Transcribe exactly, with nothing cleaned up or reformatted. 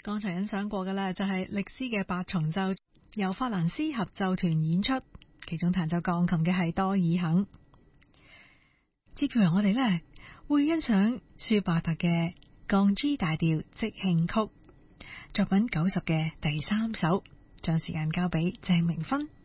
剛才欣賞過嘅呢，就係力斯嘅八重奏，由法蘭斯合奏團演出，其中彈奏鋼琴嘅係多爾肯。接住我哋呢，會欣賞舒伯特嘅降 G 大調即興曲作品九十嘅第三首，將時間交俾鄭明芬。